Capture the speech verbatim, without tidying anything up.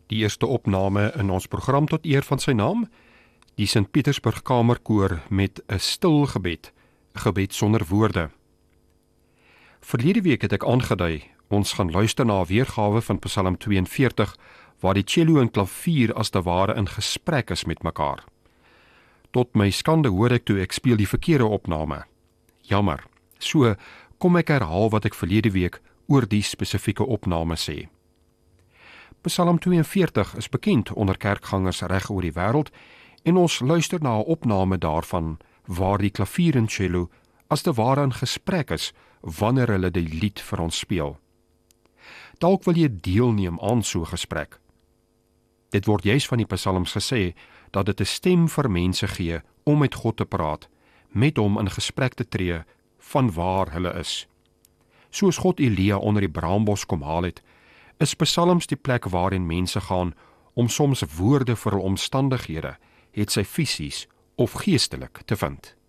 Die eerste opname in ons program tot eer van sy naam, die Sint Pietersburg Kamerkoor met 'n stil gebed, 'n gebed sonder woorde. Verlede week het ek aangedui, ons gaan luister na 'n weergawe van Psalm twee en veertig, waar die cello en klavier as te ware in gesprek is met mekaar. Tot my skande hoor ek toe ek speel die verkeerde opname. Jammer, so kom ek herhaal wat ek verlede week oor die spesifieke opname sê. Psalm twee en veertig is bekend onder kerkgangers reg oor die wêreld en ons luister na 'n opname daarvan waar die klavier en cello as te ware in gesprek is wanneer hulle die lied vir ons speel. Dalk wil jy deelneem aan so 'n gesprek. Dit word juis van die psalms gesê dat dit 'n stem vir mense gee om met God te praat, met hom in gesprek te tree van waar hulle is. Soos God Elia onder die braambos kom haal het, is psalms die plek waarin mense gaan om soms woorde vir hul omstandighede, het sy fisies of geestelik te vind.